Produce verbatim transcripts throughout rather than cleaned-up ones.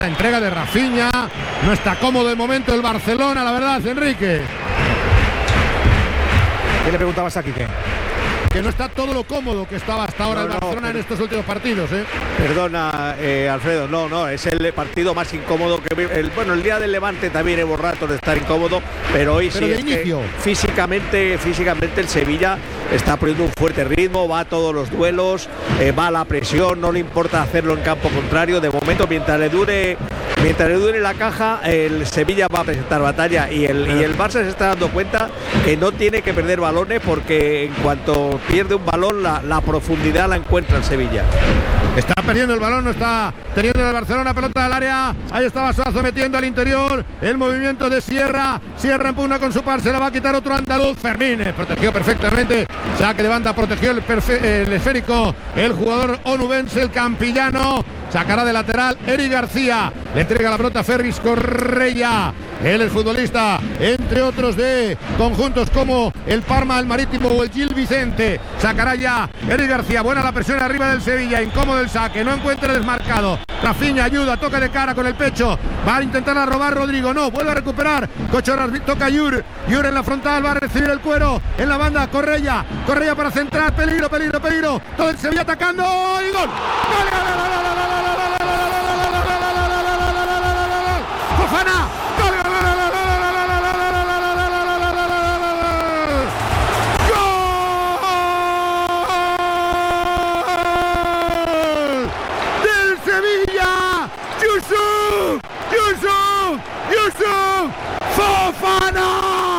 entrega de Rafinha. No está cómodo de momento el Barcelona, la verdad, Enrique. ¿Qué le preguntabas a Quique? Que no está todo lo cómodo que estaba hasta ahora no, el Barcelona no, en estos últimos partidos, ¿eh? Perdona, eh, Alfredo, no, no, es el partido más incómodo que el, bueno, el día del Levante también hubo ratos de estar incómodo, pero hoy pero sí de es inicio. Que físicamente, físicamente el Sevilla está poniendo un fuerte ritmo, va a todos los duelos, eh, va a la presión, no le importa hacerlo en campo contrario. De momento, mientras le dure, mientras le dure la caja, el Sevilla va a presentar batalla y el, y el Barça se está dando cuenta que no tiene que perder balones, porque en cuanto pierde un balón, la, la profundidad la encuentra el Sevilla. Está perdiendo el balón, no está teniendo el Barcelona, pelota al área. Ahí estaba Suazo metiendo al interior. El movimiento de Sierra. Sierra empuna con su par, se la va a quitar otro andaluz. Fermín protegió perfectamente. Saque de banda, protegió el, el esférico. El jugador onubense, el campillano. Sacará de lateral Eric García. Le entrega la pelota a Ferris Correia. Él es futbolista, entre otros, de conjuntos como el Parma, el Marítimo o el Gil Vicente. Sacará ya Eric García. Buena la presión arriba del Sevilla. Incómodo el saque. No encuentra el desmarcado. Rafinha ayuda, toca de cara con el pecho. Va a intentar a robar Rodrigo. No, vuelve a recuperar. Cochorras, toca Yur. Yur en la frontal, va a recibir el cuero. En la banda, Correia. Correia para centrar. Peligro, peligro, peligro. Todo el Sevilla atacando. ¡Y gol! ¡Gol! ¡Fofana! ¡Fofana!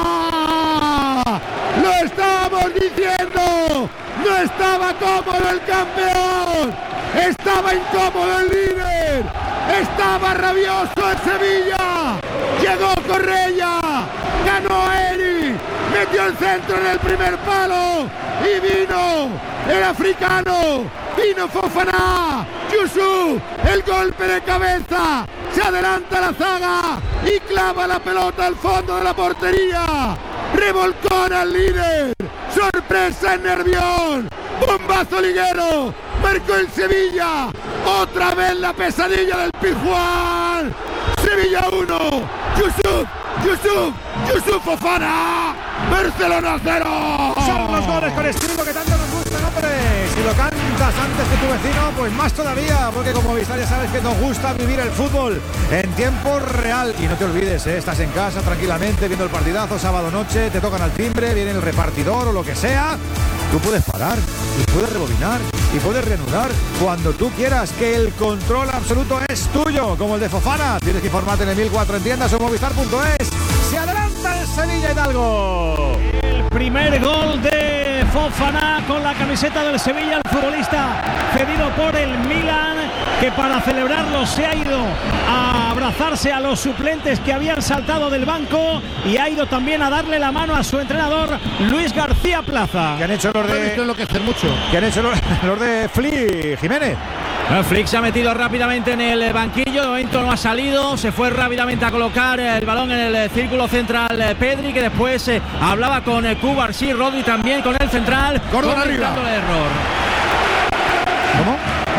¡Lo estamos diciendo! ¡No estaba cómodo el campeón! ¡Estaba incómodo el líder! ¡Estaba rabioso el Sevilla! ¡Llegó Correia! ¡Ganó Eri! ¡Metió el centro en el primer palo! ¡Y vino el africano! ¡Vino Fofana! ¡Yusuf! ¡El golpe de cabeza! Se adelanta la zaga y clava la pelota al fondo de la portería. Revolcón al líder. Sorpresa en Nervión. Bombazo liguero. Marcó el Sevilla. Otra vez la pesadilla del Pizjuán. Sevilla uno. Yusuf. Yusuf. Yusuf Fofana. Barcelona cero. Son los goles con estilo que tanto nos gustan, hombre. Si lo cantas antes que tu vecino, pues más todavía, porque como Movistar ya sabes que nos gusta vivir el fútbol en tiempo real. Y no te olvides, ¿eh? Estás en casa tranquilamente viendo el partidazo, sábado noche, te tocan al timbre, viene el repartidor o lo que sea. Tú puedes parar y puedes rebobinar y puedes reanudar cuando tú quieras, que el control absoluto es tuyo, como el de Fofana. Tienes que informarte en el mil cuatro en tiendas o movistar punto es. Se adelanta el Sevilla Hidalgo. El primer gol de Fofana con la camiseta del Sevilla, el futbolista cedido por el Milan, que para celebrarlo se ha ido a abrazarse a los suplentes que habían saltado del banco y ha ido también a darle la mano a su entrenador Luis García Plaza. ¿Qué han hecho los de enloquecer mucho? ¿Qué han hecho los, los de Flick, Jiménez? Flick se ha metido rápidamente en el banquillo, de momento no ha salido, se fue rápidamente a colocar el balón en el círculo central Pedri, que después eh, hablaba con eh, Cubarsí, Rodri también con el central. Córdoba arriba. El error. ¿Cómo?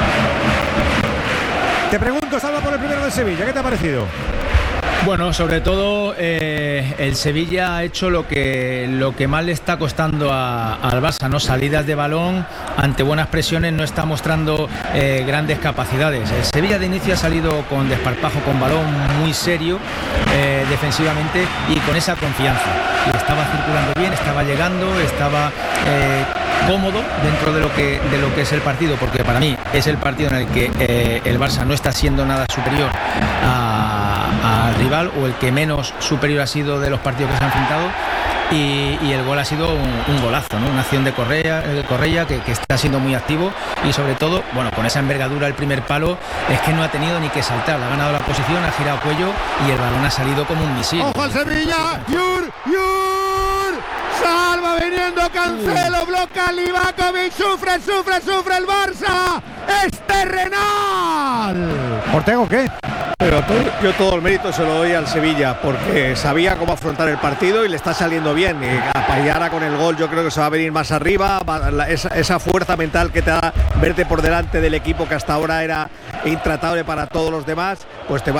Te pregunto, salva por el primero de Sevilla, ¿qué te ha parecido? Bueno, sobre todo eh, el Sevilla ha hecho lo que, lo que más le está costando a, al Barça, ¿no? Salidas de balón, ante buenas presiones no está mostrando eh, grandes capacidades. El Sevilla de inicio ha salido con desparpajo, con balón muy serio eh, defensivamente y con esa confianza. Y estaba circulando bien, estaba llegando, estaba eh, cómodo dentro de lo que de lo que es el partido, porque para mí es el partido en el que eh, el Barça no está siendo nada superior al rival, o el que menos superior ha sido de los partidos que se han enfrentado, y, y el gol ha sido un, un golazo, ¿no? Una acción de Correia, de Correia que, que está siendo muy activo, y sobre todo, bueno, con esa envergadura el primer palo es que no ha tenido ni que saltar, ha ganado la posición, ha girado cuello y el balón ha salido como un misil. ¡Ojo al Sevilla! ¡Yur! ¡Yur! ¡Salva viniendo Cancelo! ¡Bloca Livakovic! ¡Sufre, sufre, sufre el Barça! ¡Es terrenal! ¿Ortego qué? Pero todo, yo todo el mérito se lo doy al Sevilla, porque sabía cómo afrontar el partido y le está saliendo bien. Y ahora con el gol yo creo que se va a venir más arriba, va, la, esa, esa fuerza mental que te da verte por delante del equipo que hasta ahora era intratable para todos los demás, pues te va